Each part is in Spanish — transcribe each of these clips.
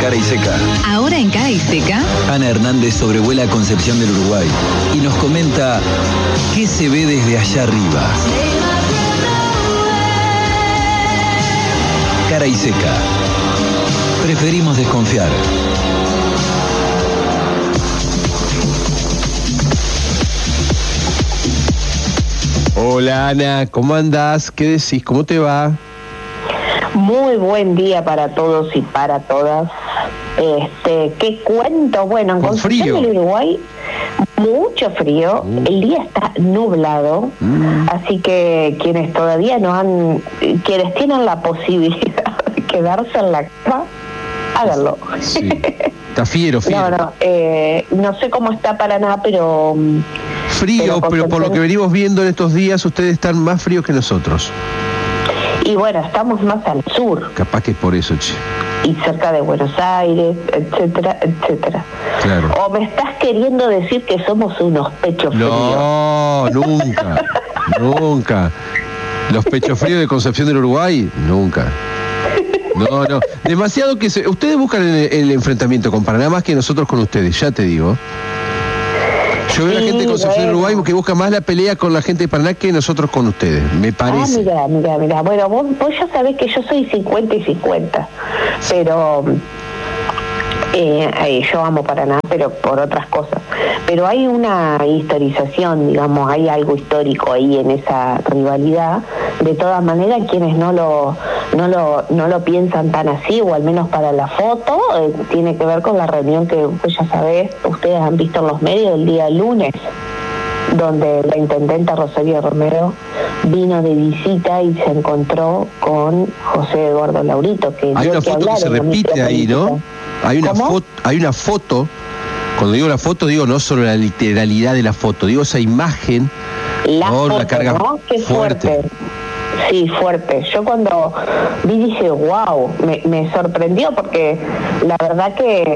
Cara y Seca. Ahora en Cara y Seca, Ana Hernández sobrevuela Concepción del Uruguay y nos comenta qué se ve desde allá arriba. Cara y Seca. Preferimos desconfiar. Hola Ana, ¿cómo andás? ¿Qué decís? ¿Cómo te va? Muy buen día para todos y para todas. ¿Qué cuento? Bueno, en Concepción del Uruguay, mucho frío. El día está nublado, así que quienes quienes tienen la posibilidad de quedarse en la cama, háganlo. Sí. Está fiero. No sé cómo está Paraná, pero... Frío, pero por lo que venimos viendo en estos días, ustedes están más fríos que nosotros. Y bueno, estamos más al sur. Capaz que es por eso, che. Y cerca de Buenos Aires, etcétera, etcétera. Claro. ¿O me estás queriendo decir que somos unos pechos fríos? No, nunca, nunca. Los pechos fríos de Concepción del Uruguay, nunca. No. Demasiado que ustedes buscan el enfrentamiento con Paraná más que nosotros con ustedes, ya te digo. Yo veo a la gente de Concepción del Uruguay que busca más la pelea con la gente de Paraná que nosotros con ustedes, me parece. Mira. Bueno, vos ya sabés que yo soy 50 y 50, pero yo amo Paraná, pero por otras cosas. Pero hay una historización, digamos, hay algo histórico ahí en esa rivalidad. De todas maneras, quienes no lo piensan tan así, o al menos para la foto, tiene que ver con la reunión que pues ya sabés, ustedes han visto en los medios el día lunes, donde la intendenta Rosario Romero vino de visita y se encontró con José Eduardo Laurito, que hay una foto que se repite ahí, ¿no? Hay una foto. Cuando digo la foto, digo no solo la literalidad de la foto, digo esa imagen. La foto, la carga, ¿no? Qué fuerte. Sí, fuerte. Yo cuando vi dije, wow, me sorprendió porque la verdad que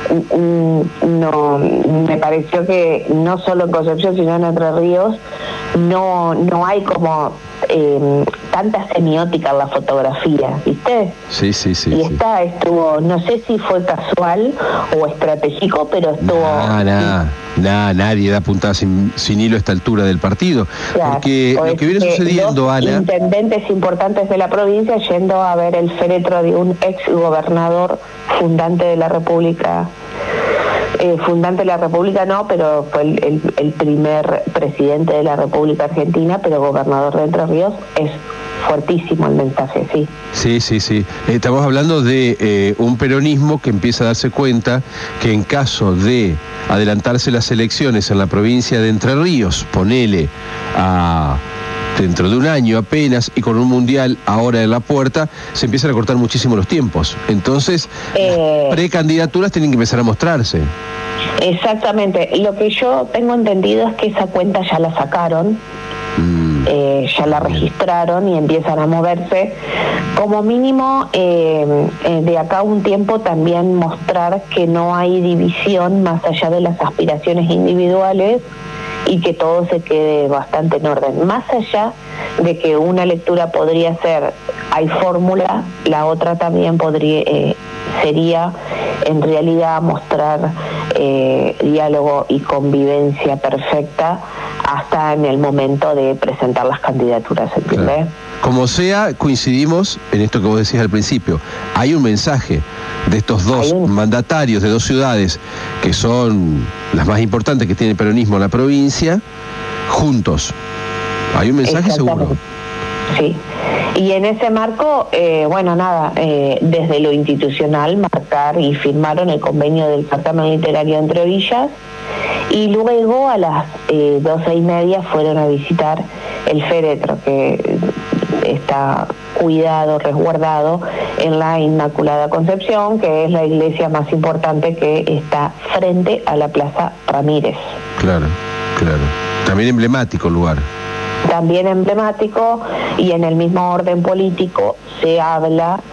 no me pareció que no solo en Concepción sino en Entre Ríos no hay como tanta semiótica en la fotografía, ¿viste? Sí. Y estuvo, no sé si fue casual o estratégico, pero estuvo... Nadie da puntada sin hilo a esta altura del partido. Claro, porque lo que viene sucediendo, Ana... intendentes importantes de la provincia yendo a ver el féretro de un ex gobernador fundante de la República. No, pero fue el primer presidente de la República Argentina, pero gobernador de Entre Ríos. Es fuertísimo el mensaje, sí. Sí. Estamos hablando de un peronismo que empieza a darse cuenta que en caso de adelantarse las elecciones en la provincia de Entre Ríos, ponele dentro de un año apenas, y con un mundial ahora en la puerta, se empiezan a cortar muchísimo los tiempos. Entonces, las precandidaturas tienen que empezar a mostrarse. Exactamente. Lo que yo tengo entendido es que esa cuenta ya la sacaron, ya la registraron y empiezan a moverse. Como mínimo, de acá a un tiempo también mostrar que no hay división más allá de las aspiraciones individuales y que todo se quede bastante en orden. Más allá de que una lectura podría ser, hay fórmula, la otra también sería en realidad mostrar diálogo y convivencia perfecta hasta en el momento de presentar las candidaturas, ¿entiendes? Claro. Como sea, coincidimos en esto que vos decías al principio. Hay un mensaje de estos dos mandatarios de dos ciudades que son las más importantes que tiene el peronismo en la provincia, juntos. Hay un mensaje seguro. Sí. Y en ese marco, desde lo institucional marcar y firmaron el convenio del certamen literario Entre Villas, y luego a las 12:30 fueron a visitar el féretro que está cuidado, resguardado en la Inmaculada Concepción, que es la iglesia más importante que está frente a la Plaza Ramírez. Claro. También emblemático el lugar. También emblemático, y en el mismo orden político se habla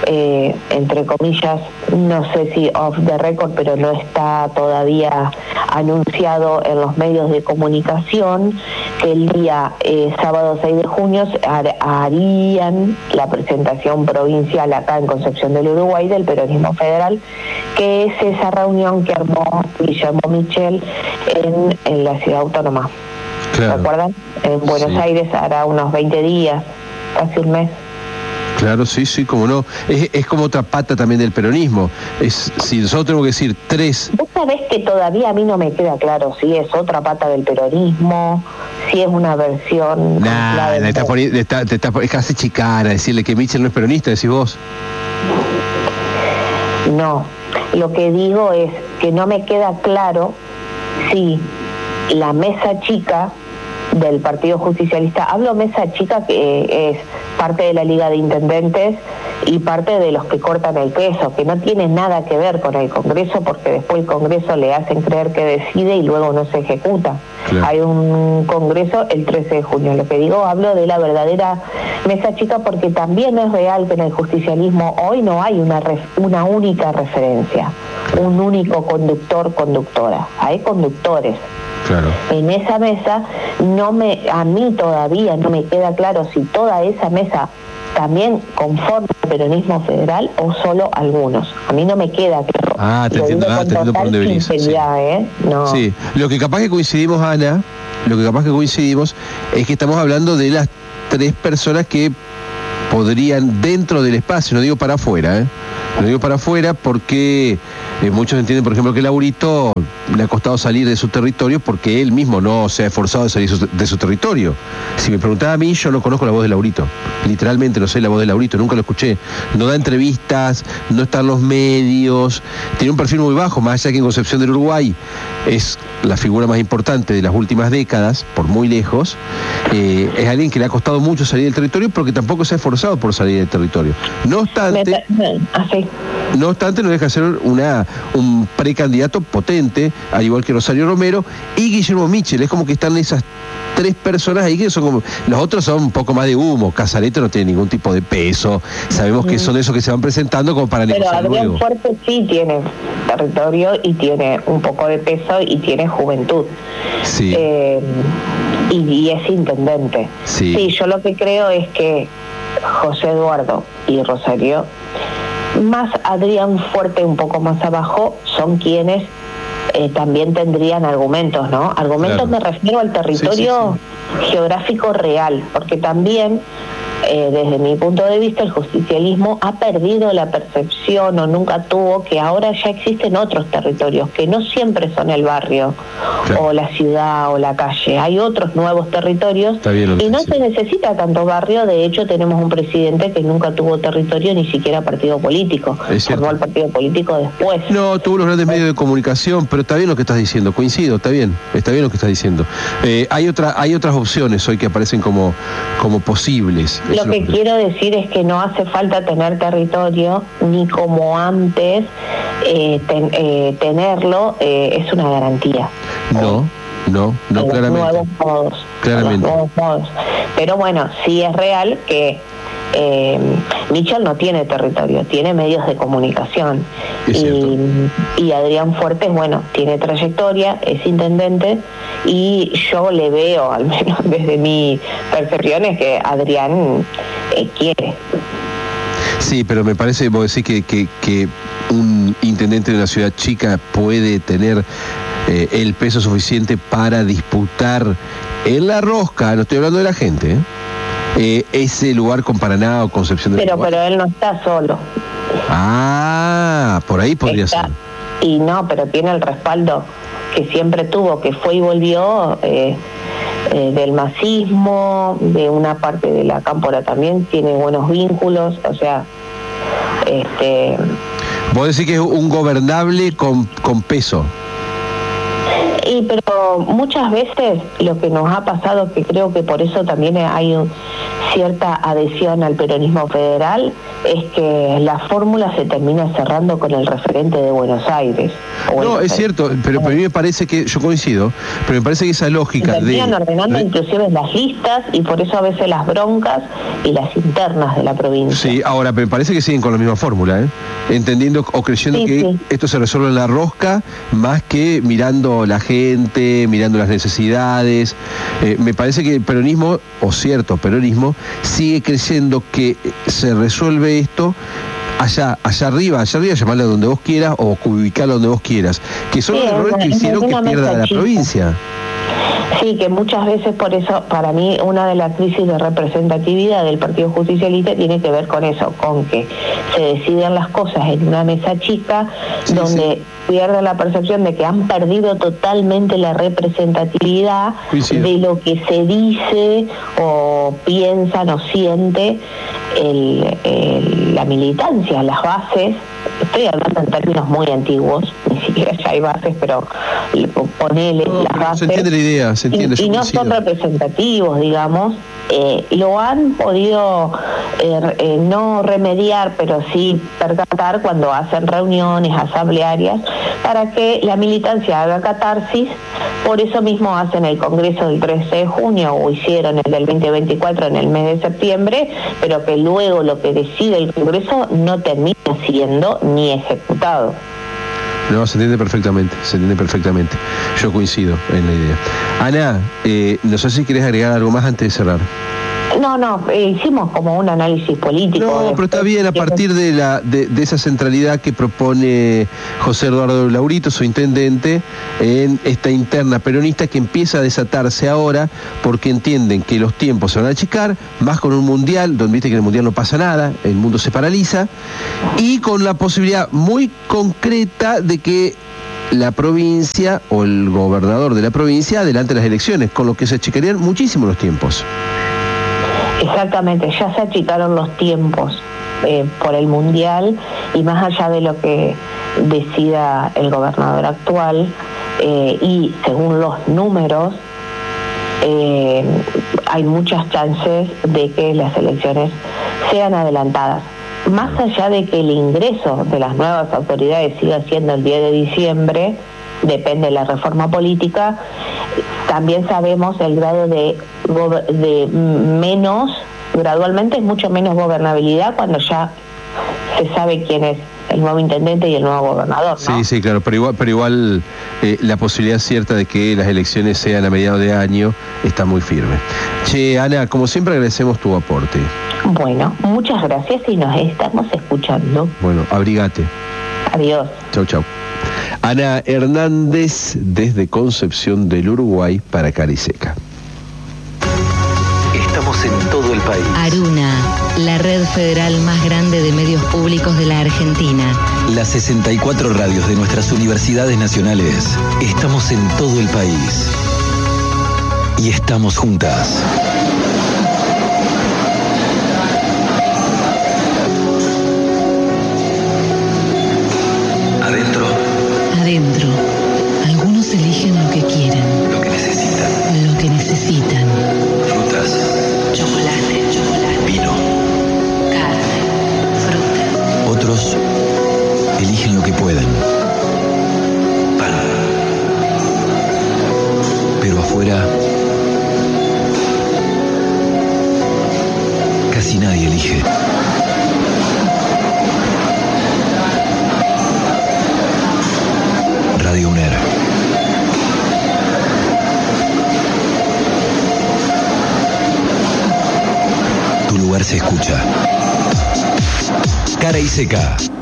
entre comillas, no sé si off the record, pero no está todavía anunciado en los medios de comunicación, que el día sábado 6 de junio harían la presentación provincial acá en Concepción del Uruguay del Peronismo Federal, que es esa reunión que armó Guillermo Michel en la ciudad autónoma. Claro. ¿Se acuerdan? En Buenos Aires hará unos 20 días, casi un mes. Claro, sí, como no. Es como otra pata también del peronismo. Si nosotros tenemos que decir tres... Vos sabés que todavía a mí no me queda claro si es otra pata del peronismo, si es una versión... Es casi chicana decirle que Michel no es peronista, decís vos. No, lo que digo es que no me queda claro si la mesa chica del Partido Justicialista, hablo mesa chica que es parte de la Liga de Intendentes y parte de los que cortan el queso, que no tiene nada que ver con el Congreso, porque después el Congreso le hacen creer que decide y luego no se ejecuta. Claro. Hay un Congreso el 13 de junio. Lo que digo, hablo de la verdadera mesa chica, porque también es real que en el justicialismo hoy no hay una única referencia, un único conductora. Hay conductores. Claro. En esa mesa a mí todavía no me queda claro si toda esa mesa también conforma el peronismo federal o solo algunos. A mí no me queda claro. Te entiendo por dónde venís. No. Sí, lo que capaz que coincidimos, Ana, es que estamos hablando de las tres personas que podrían dentro del espacio, no digo para afuera, no digo para afuera porque muchos entienden, por ejemplo, que Laurito le ha costado salir de su territorio porque él mismo no se ha esforzado de salir de su territorio. Si me preguntaba a mí, yo no conozco la voz de Laurito. Literalmente no sé la voz de Laurito, nunca lo escuché. No da entrevistas, no está en los medios, tiene un perfil muy bajo, más allá que en Concepción del Uruguay es la figura más importante de las últimas décadas, por muy lejos. Es alguien que le ha costado mucho salir del territorio porque tampoco se ha esforzado por salir del territorio. No obstante, no deja de ser un precandidato potente, al igual que Rosario Romero y Guillermo Michel. Es como que están esas tres personas ahí que son como... Los otros son un poco más de humo. Casareto no tiene ningún tipo de peso. Sabemos que son esos que se van presentando como para negociar luego. Pero Adrián Fuerte sí tiene territorio y tiene un poco de peso y tiene juventud. Sí. Y es intendente. Sí, yo lo que creo es que José Eduardo y Rosario, más Adrián Fuerte un poco más abajo, son quienes también tendrían argumentos, ¿no? Argumentos, claro. Me refiero al territorio geográfico real, porque también, desde mi punto de vista, el justicialismo ha perdido la percepción o nunca tuvo que ahora ya existen otros territorios, que no siempre son el barrio, claro, o la ciudad o la calle. Hay otros nuevos territorios y no se necesita tanto barrio. De hecho, tenemos un presidente que nunca tuvo territorio, ni siquiera partido político. Formó el partido político después. No, tuvo los grandes medios de comunicación, pero está bien lo que estás diciendo, coincido, está bien lo que estás diciendo. Hay otras opciones hoy que aparecen como posibles. Lo que quiero decir es que no hace falta tener territorio, ni como antes tenerlo es una garantía. No, claramente. Nuevos modos. Claramente. Nuevos modos. Pero bueno, sí es real que Michel no tiene territorio, tiene medios de comunicación. Y Adrián Fuertes, bueno, tiene trayectoria, es intendente, y yo le veo, al menos desde mi percepción, es que Adrián quiere. Sí, pero me parece, vos decís que un intendente de una ciudad chica puede tener el peso suficiente para disputar en la rosca, no estoy hablando de la gente, ese lugar con Paraná o Concepción del Uruguay. Pero él no está solo. Por ahí podría ser. Y no, pero tiene el respaldo que siempre tuvo, que fue y volvió del masismo, de una parte de la cámpora también, tiene buenos vínculos, o sea, Vos decís que es un gobernable con peso. Pero Pero muchas veces lo que nos ha pasado, que creo que por eso también hay cierta adhesión al peronismo federal, es que la fórmula se termina cerrando con el referente de Buenos Aires. No, es cierto, pero a mí me parece que, yo coincido, pero me parece que esa lógica terminan ordenando inclusive las listas, y por eso a veces las broncas y las internas de la provincia. Sí, ahora, me parece que siguen con la misma fórmula, entendiendo o creyendo que esto se resuelve en la rosca, más que mirando la gente, mirando las necesidades. Me parece que el peronismo, o cierto peronismo, sigue creyendo que se resuelve esto allá arriba, llamarla donde vos quieras o ubicarla donde vos quieras, que son los errores que hicieron que pierda la provincia. Sí, que muchas veces, por eso, para mí, una de las crisis de representatividad del Partido Justicialista tiene que ver con eso, con que se deciden las cosas en una mesa chica, donde pierden la percepción de que han perdido totalmente la representatividad de lo que se dice o piensan o siente la militancia, las bases. Estoy hablando en términos muy antiguos, ni siquiera ya hay bases, pero ponele las bases. Se entiende la idea, se entiende. Y no son representativos, digamos. Lo han podido no remediar, pero sí percatar cuando hacen reuniones asamblearias para que la militancia haga catarsis. Por eso mismo hacen el Congreso del 13 de junio o hicieron el del 2024 en el mes de septiembre, pero que luego lo que decide el Congreso no termina siendo ni ejecutado. No, se entiende perfectamente. Yo coincido en la idea. Ana, no sé si querés agregar algo más antes de cerrar. No, hicimos como un análisis político. No, pero está bien, a partir de esa centralidad que propone José Eduardo Laurito, su intendente, en esta interna peronista que empieza a desatarse ahora, porque entienden que los tiempos se van a achicar, más con un mundial, donde viste que en el mundial no pasa nada, el mundo se paraliza, y con la posibilidad muy concreta de que la provincia o el gobernador de la provincia adelante las elecciones, con lo que se achicarían muchísimo los tiempos. Exactamente, ya se achicaron los tiempos por el Mundial, y más allá de lo que decida el gobernador actual, y según los números, hay muchas chances de que las elecciones sean adelantadas. Más allá de que el ingreso de las nuevas autoridades siga siendo el 10 de diciembre, depende de la reforma política, también sabemos el grado de menos, gradualmente es mucho menos gobernabilidad cuando ya se sabe quién es el nuevo intendente y el nuevo gobernador, ¿no? Sí, claro, pero igual la posibilidad cierta de que las elecciones sean a mediados de año está muy firme. Che, Ana, como siempre agradecemos tu aporte. Bueno, muchas gracias y nos estamos escuchando. Bueno, abrigate. Adiós. Chau. Ana Hernández desde Concepción del Uruguay para Cariseca. Estamos en todo el país. Aruna, la red federal más grande de medios públicos de la Argentina. Las 64 radios de nuestras universidades nacionales. Estamos en todo el país. Y estamos juntas. Adentro. Algunos eligen lo que quieren. Lo que necesitan. Lo que necesitan. Frutas. Chocolate. Vino. Carne. Fruta. Otros eligen lo que pueden. Pan. Pero afuera casi nadie elige. Radio UNER. Tu lugar se escucha. Cara y Seca.